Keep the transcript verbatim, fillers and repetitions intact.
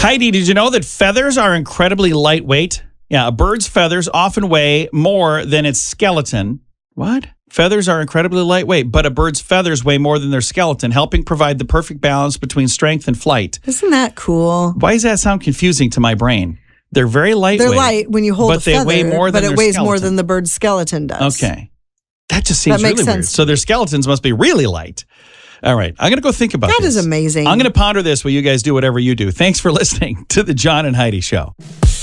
Heidi, did you know that feathers are incredibly lightweight? Yeah, a bird's feathers often weigh more than its skeleton. What? Feathers are incredibly lightweight, but a bird's feathers weigh more than their skeleton, helping provide the perfect balance between strength and flight. Isn't that cool? Why does that sound confusing to my brain? They're very lightweight. They're light when you hold but a feather, they weigh more than but it their weighs skeleton. more than the bird's skeleton does. Okay. That just seems That makes really weird. sense. So their skeletons must be really light. All right. I'm going to go think about That this. is amazing. I'm going to ponder this while you guys do whatever you do. Thanks for listening to the John and Heidi Show.